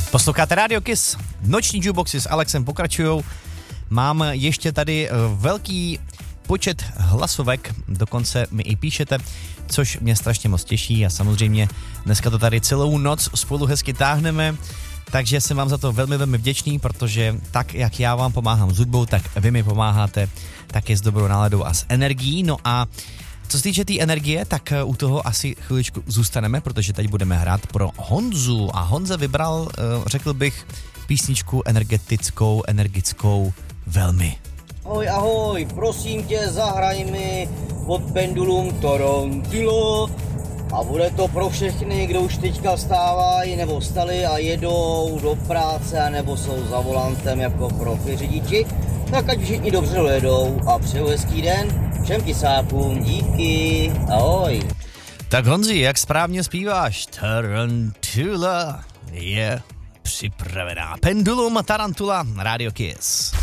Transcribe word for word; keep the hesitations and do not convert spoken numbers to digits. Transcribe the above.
Posloucháte Radio Kiss, noční jukeboxy s Alexem pokračujou. Mám ještě tady velký počet hlasovek, dokonce mi i píšete, což mě strašně moc těší a samozřejmě dneska to tady celou noc spolu hezky táhneme, takže jsem vám za to velmi, velmi vděčný, protože tak, jak já vám pomáhám s hudbou, tak vy mi pomáháte také s dobrou náladou a s energií. No a co se týče té energie, tak u toho asi chviličku zůstaneme, protože teď budeme hrát pro Honzu a Honza vybral, řekl bych, písničku energetickou, energickou velmi. Ahoj, ahoj, prosím tě, zahraj mi od Pendulum Tarantula a bude to pro všechny, kdo už teďka vstávají nebo vstali a jedou do práce nebo jsou za volantem jako profi řidiči, tak ať všichni dobře dojedou a přeju hezký den všem kysákům, díky, ahoj. Tak Honzi, jak správně zpíváš? Tarantula je připravená. Pendulum Tarantula, Radio Kiss.